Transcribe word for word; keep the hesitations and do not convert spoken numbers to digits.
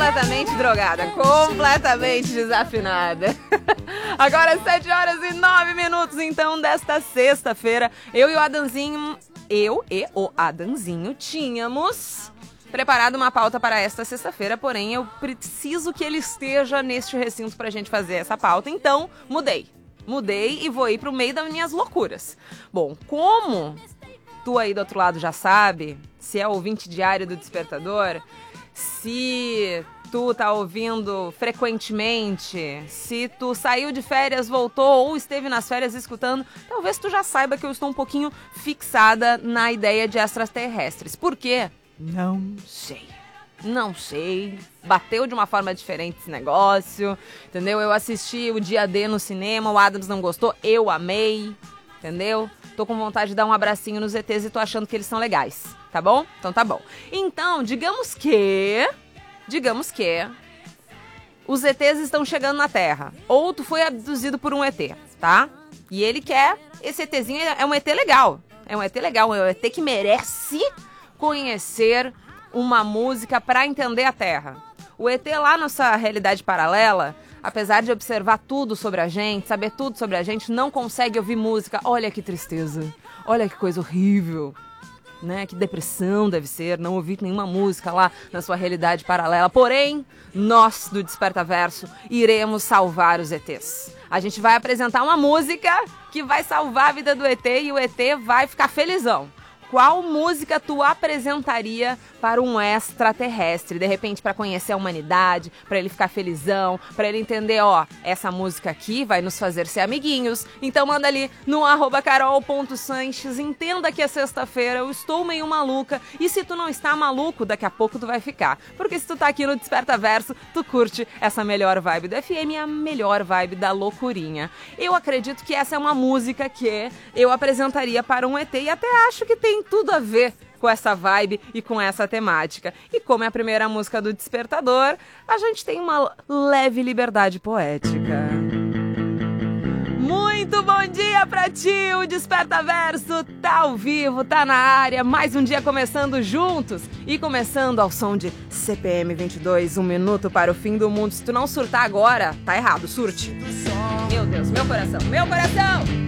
completamente drogada, completamente desafinada. Agora sete horas e nove minutos, então, desta sexta-feira, eu e o Adanzinho, eu e o Adanzinho tínhamos preparado uma pauta para esta sexta-feira, porém eu preciso que ele esteja neste recinto pra gente fazer essa pauta, então mudei. Mudei e vou ir pro meio das minhas loucuras. Bom, como tu aí do outro lado já sabe, se é ouvinte diário do Despertador, se tu tá ouvindo frequentemente, se tu saiu de férias, voltou ou esteve nas férias escutando, talvez tu já saiba que eu estou um pouquinho fixada na ideia de extraterrestres. Por quê? Não sei. Não sei. Bateu de uma forma diferente esse negócio, entendeu? Eu assisti o Dia D no cinema, o Adams não gostou, eu amei, entendeu? Tô com vontade de dar um abracinho nos E Tês e tô achando que eles são legais, tá bom? Então tá bom. Então, digamos que... Digamos que... os E Tês estão chegando na Terra. Ou tu foi abduzido por um E T, tá? E ele quer... Esse ETzinho é um E T legal. É um E T legal, é um E T que merece conhecer uma música pra entender a Terra. O E T lá na sua realidade paralela, apesar de observar tudo sobre a gente, saber tudo sobre a gente, não consegue ouvir música. Olha que tristeza, olha que coisa horrível, né? Que depressão deve ser não ouvir nenhuma música lá na sua realidade paralela. Porém, nós do Despertaverso iremos salvar os E Tês. A gente vai apresentar uma música que vai salvar a vida do E T e o E T vai ficar felizão. Qual música tu apresentaria para um extraterrestre? De repente, para conhecer a humanidade, para ele ficar felizão, para ele entender, ó, essa música aqui vai nos fazer ser amiguinhos. Então manda ali no arroba carol ponto sanches, entenda que é sexta-feira, eu estou meio maluca. E se tu não está maluco, daqui a pouco tu vai ficar. Porque se tu tá aqui no Despertaverso, tu curte essa melhor vibe do F M, a melhor vibe da loucurinha. Eu acredito que essa é uma música que eu apresentaria para um E T e até acho que tem tudo a ver com essa vibe e com essa temática. E como é a primeira música do Despertador, a gente tem uma leve liberdade poética. Muito bom dia pra ti, o Despertaverso tá ao vivo, tá na área, mais um dia começando juntos e começando ao som de C P M vinte e dois, um minuto para o fim do mundo. Se tu não surtar agora, tá errado, surte. Meu Deus, meu coração, meu coração!